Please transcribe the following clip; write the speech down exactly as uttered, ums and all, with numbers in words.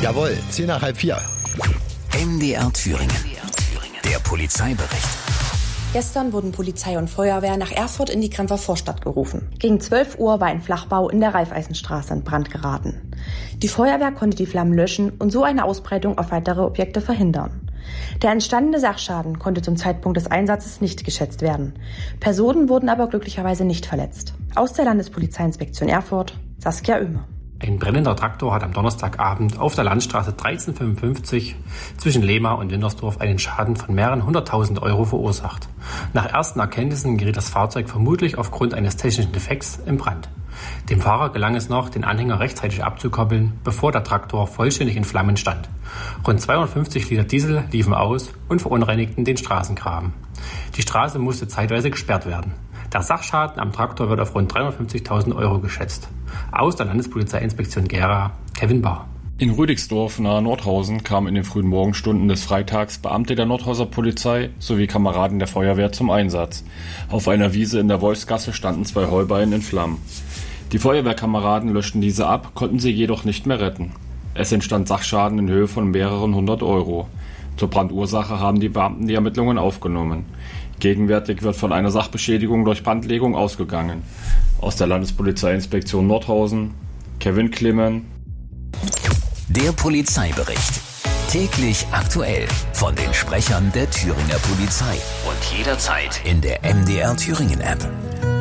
Jawohl, zehn nach halb vier. M D R Thüringen. Der Polizeibericht. Gestern wurden Polizei und Feuerwehr nach Erfurt in die Kremper Vorstadt gerufen. Gegen zwölf Uhr war ein Flachbau in der Raiffeisenstraße in Brand geraten. Die Feuerwehr konnte die Flammen löschen und so eine Ausbreitung auf weitere Objekte verhindern. Der entstandene Sachschaden konnte zum Zeitpunkt des Einsatzes nicht geschätzt werden. Personen wurden aber glücklicherweise nicht verletzt. Aus der Landespolizeiinspektion Erfurt, Saskia Oehme. Ein brennender Traktor hat am Donnerstagabend auf der Landstraße dreizehnhundertfünfundfünfzig zwischen Lehma und Wintersdorf einen Schaden von mehreren hunderttausend Euro verursacht. Nach ersten Erkenntnissen geriet das Fahrzeug vermutlich aufgrund eines technischen Defekts in Brand. Dem Fahrer gelang es noch, den Anhänger rechtzeitig abzukoppeln, bevor der Traktor vollständig in Flammen stand. Rund zweihundertfünfzig Liter Diesel liefen aus und verunreinigten den Straßengraben. Die Straße musste zeitweise gesperrt werden. Der Sachschaden am Traktor wird auf rund dreihundertfünfzigtausend Euro geschätzt. Aus der Landespolizeiinspektion Gera, Kevin Bahr. In Rüdigsdorf nahe Nordhausen kamen in den frühen Morgenstunden des Freitags Beamte der Nordhauser Polizei sowie Kameraden der Feuerwehr zum Einsatz. Auf einer Wiese in der Wolfsgasse standen zwei Heuballen in Flammen. Die Feuerwehrkameraden löschten diese ab, konnten sie jedoch nicht mehr retten. Es entstand Sachschaden in Höhe von mehreren hundert Euro. Zur Brandursache haben die Beamten die Ermittlungen aufgenommen. Gegenwärtig wird von einer Sachbeschädigung durch Brandlegung ausgegangen. Aus der Landespolizeiinspektion Nordhausen, Kevin Klimmen. Der Polizeibericht. Täglich aktuell von den Sprechern der Thüringer Polizei. Und jederzeit in der M D R Thüringen App.